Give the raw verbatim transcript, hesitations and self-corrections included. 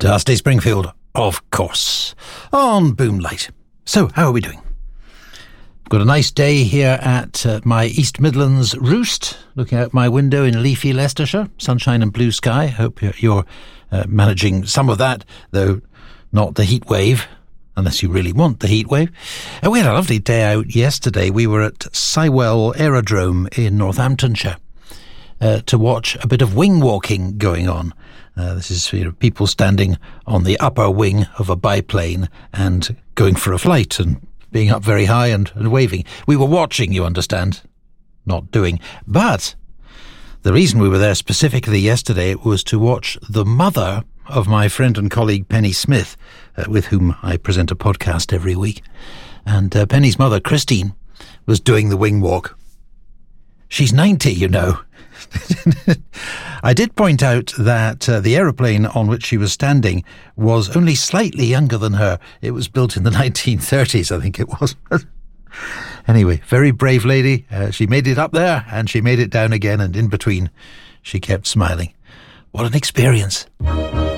Dusty Springfield, of course, on Boomlight. So, how are we doing? Got a nice day here at uh, my East Midlands roost, looking out my window in leafy Leicestershire, sunshine and blue sky. Hope you're, you're uh, managing some of that, though not the heat wave, unless you really want the heat wave. And we had a lovely day out yesterday. We were at Sywell Aerodrome in Northamptonshire uh, to watch a bit of wing walking going on. Uh, this is, you know, people standing on the upper wing of a biplane and going for a flight and being up very high and, and waving. We were watching, you understand, not doing. But the reason we were there specifically yesterday was to watch the mother of my friend and colleague Penny Smith, uh, with whom I present a podcast every week. And uh, Penny's mother, Christine, was doing the wing walk. She's ninety, you know. I did point out that uh, the aeroplane on which she was standing was only slightly younger than her. It was built in the nineteen thirties, I think it was. Anyway, very brave lady. Uh, she made it up there and she made it down again, and in between she kept smiling. What an experience.